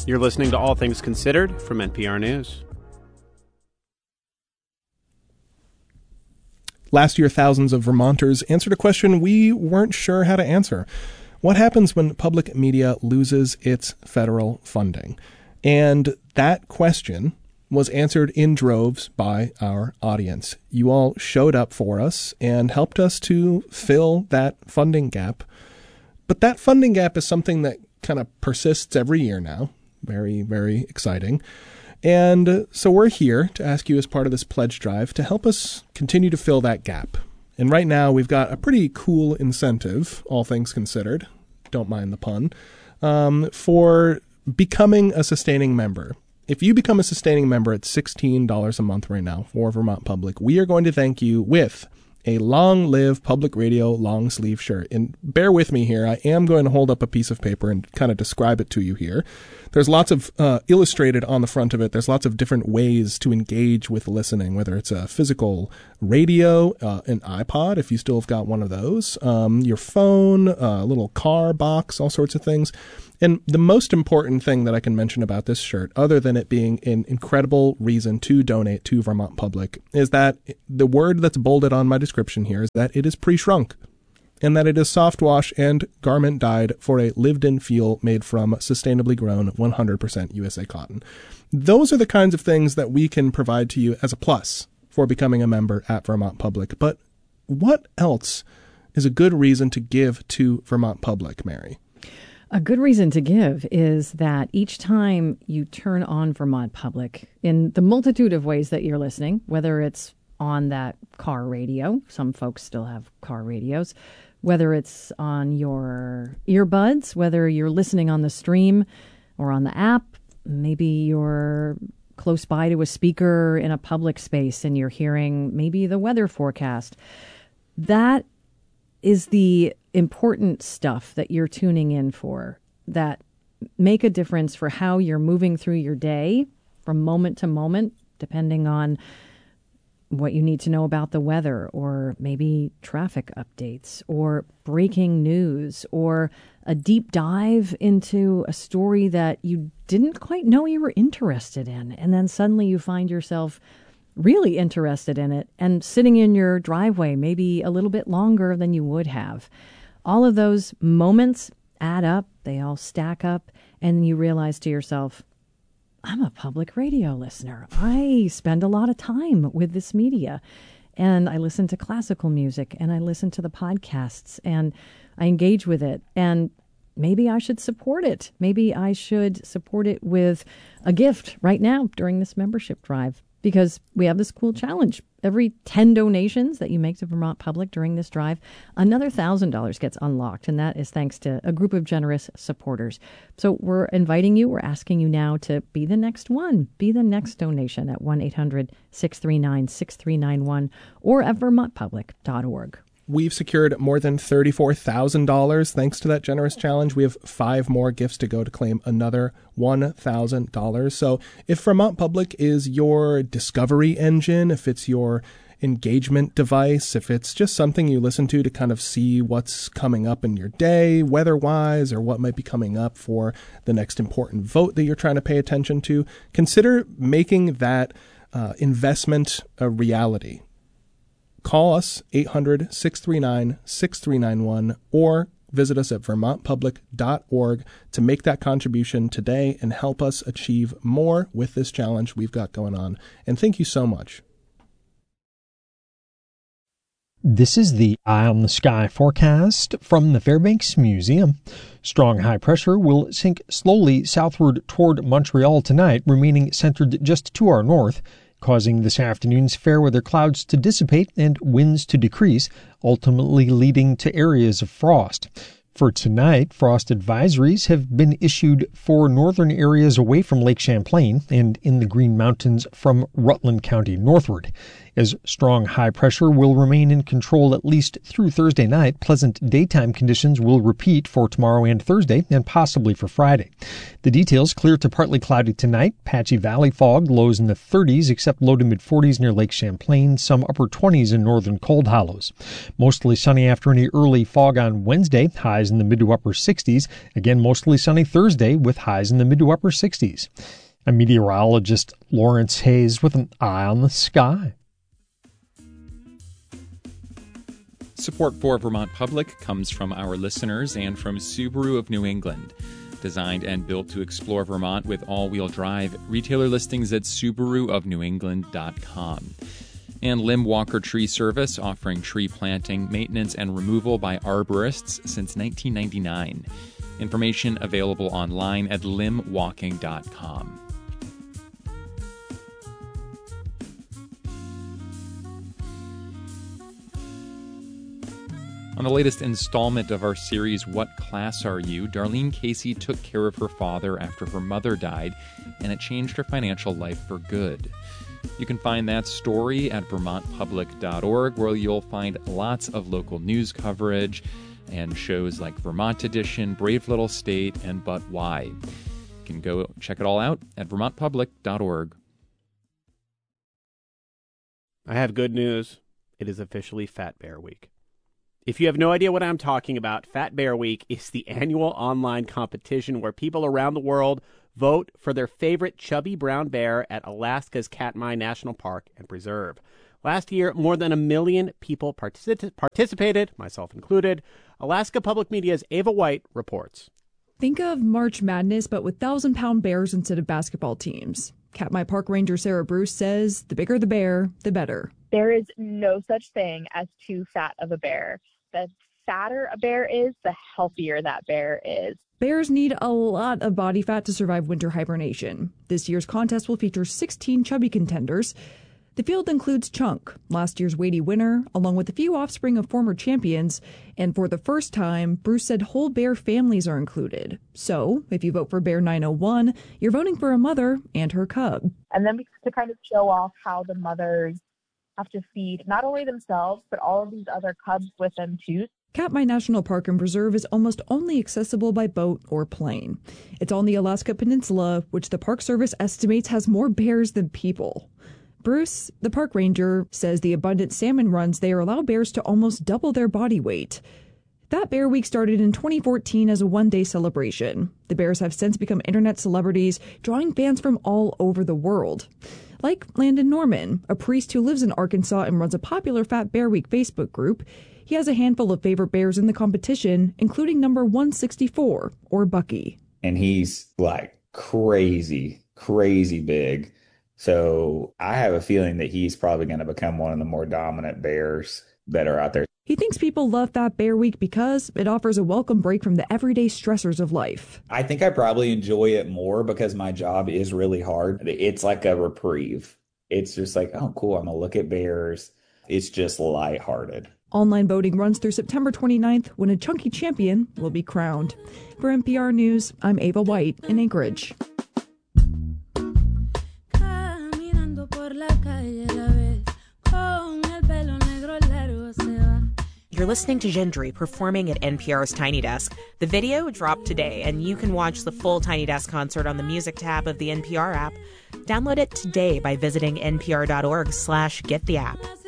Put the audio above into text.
You're listening to All Things Considered from NPR News. Last year, thousands of Vermonters answered a question we weren't sure how to answer. What happens when public media loses its federal funding? And that question was answered in droves by our audience. You all showed up for us and helped us to fill that funding gap. But that funding gap is something that kind of persists every year now. Very, very exciting. And so we're here to ask you as part of this pledge drive to help us continue to fill that gap. And right now we've got a pretty cool incentive, all things considered, don't mind the pun, for becoming a sustaining member. If you become a sustaining member at $16 a month right now for Vermont Public, we are going to thank you with a Long Live Public Radio long sleeve shirt. And bear with me here. I am going to hold up a piece of paper and kind of describe it to you here. There's lots of illustrated on the front of it. There's lots of different ways to engage with listening, whether it's a physical radio, an iPod, if you still have got one of those, your phone, a little car box, all sorts of things. And the most important thing that I can mention about this shirt, other than it being an incredible reason to donate to Vermont Public, is that the word that's bolded on my description here is that it is pre-shrunk, and that it is soft wash and garment dyed for a lived-in feel made from sustainably grown 100% USA cotton. Those are the kinds of things that we can provide to you as a plus for becoming a member at Vermont Public. But what else is a good reason to give to Vermont Public, Mary? A good reason to give is that each time you turn on Vermont Public, in the multitude of ways that you're listening, whether it's on that car radio, some folks still have car radios, whether it's on your earbuds, whether you're listening on the stream or on the app, maybe you're close by to a speaker in a public space and you're hearing maybe the weather forecast. That is the important stuff that you're tuning in for that make a difference for how you're moving through your day from moment to moment, depending on what you need to know about the weather, or maybe traffic updates, or breaking news, or a deep dive into a story that you didn't quite know you were interested in. And then suddenly you find yourself really interested in it and sitting in your driveway maybe a little bit longer than you would have. All of those moments add up, they all stack up, and you realize to yourself, I'm a public radio listener. I spend a lot of time with this media, and I listen to classical music, and I listen to the podcasts, and I engage with it, and maybe I should support it. Maybe I should support it with a gift right now during this membership drive, because we have this cool challenge. Every 10 donations that you make to Vermont Public during this drive, another $1,000 gets unlocked, and that is thanks to a group of generous supporters. So we're inviting you, we're asking you now to be the next one, be the next donation at 1-800-639-6391 or at vermontpublic.org. We've secured more than $34,000 thanks to that generous challenge. We have 5 more gifts to go to claim another $1,000. So if Vermont Public is your discovery engine, if it's your engagement device, if it's just something you listen to kind of see what's coming up in your day, weather-wise, or what might be coming up for the next important vote that you're trying to pay attention to, consider making that investment a reality. Call us, 800-639-6391, or visit us at vermontpublic.org to make that contribution today and help us achieve more with this challenge we've got going on. And thank you so much. This is the Eye on the Sky forecast from the Fairbanks Museum. Strong high pressure will sink slowly southward toward Montreal tonight, remaining centered just to our north, causing this afternoon's fair weather clouds to dissipate and winds to decrease, ultimately leading to areas of frost. For tonight, frost advisories have been issued for northern areas away from Lake Champlain and in the Green Mountains from Rutland County northward. As strong high pressure will remain in control at least through Thursday night, pleasant daytime conditions will repeat for tomorrow and Thursday, and possibly for Friday. The details: clear to partly cloudy tonight, patchy valley fog, lows in the 30s except low to mid-40s near Lake Champlain, some upper 20s in northern cold hollows. Mostly sunny after any early fog on Wednesday, highs in the mid to upper 60s. Again, mostly sunny Thursday with highs in the mid to upper 60s. I'm meteorologist Lawrence Hayes with an eye on the sky. Support for Vermont Public comes from our listeners and from Subaru of New England. Designed and built to explore Vermont with all-wheel drive, retailer listings at SubaruofNewEngland.com. And Limb Walker Tree Service, offering tree planting, maintenance, and removal by arborists since 1999. Information available online at limbwalking.com. On the latest installment of our series, What Class Are You?, Darlene Casey took care of her father after her mother died, and it changed her financial life for good. You can find that story at vermontpublic.org, where you'll find lots of local news coverage and shows like Vermont Edition, Brave Little State, and But Why. You can go check it all out at vermontpublic.org. I have good news. It is officially Fat Bear Week. If you have no idea what I'm talking about, Fat Bear Week is the annual online competition where people around the world vote for their favorite chubby brown bear at Alaska's Katmai National Park and Preserve. Last year, more than 1 million people participated, myself included. Alaska Public Media's Ava White reports. Think of March Madness, but with 1,000-pound bears instead of basketball teams. Katmai Park Ranger Sarah Bruce says the bigger the bear, the better. There is no such thing as too fat of a bear. The fatter a bear is, the healthier that bear is. Bears need a lot of body fat to survive winter hibernation. This year's contest will feature 16 chubby contenders. The field includes Chunk, last year's weighty winner, along with a few offspring of former champions. And for the first time, Bruce said whole bear families are included. So, if you vote for Bear 901, you're voting for a mother and her cub. And then to kind of show off how the mothers have to feed not only themselves, but all of these other cubs with them too. Katmai National Park and Preserve is almost only accessible by boat or plane. It's on the Alaska Peninsula, which the Park Service estimates has more bears than people. Bruce, the park ranger, says the abundant salmon runs there allow bears to almost double their body weight. Fat Bear Week started in 2014 as a one-day celebration. The bears have since become internet celebrities, drawing fans from all over the world. Like Landon Norman, a priest who lives in Arkansas and runs a popular Fat Bear Week Facebook group. He has a handful of favorite bears in the competition, including number 164, or Bucky. And he's like crazy big. So I have a feeling that he's probably going to become one of the more dominant bears that are out there. He thinks people love Fat Bear Week because it offers a welcome break from the everyday stressors of life. I think I probably enjoy it more because my job is really hard. It's like a reprieve. It's just like, oh, cool, I'm going to look at bears. It's just lighthearted. Online voting runs through September 29th when a chunky champion will be crowned. For NPR News, I'm Ava White in Anchorage. You're listening to Gendry performing at NPR's Tiny Desk. The video dropped today, and you can watch the full Tiny Desk concert on the music tab of the NPR app. Download it today by visiting npr.org/get the app.